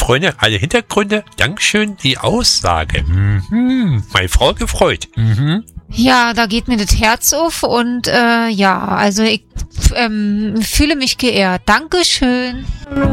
Freunde, alle Hintergründe. Dankeschön, die Aussage. Meine Frau gefreut. Ja, da geht mir das Herz auf und ja, also ich fühle mich geehrt. Dankeschön.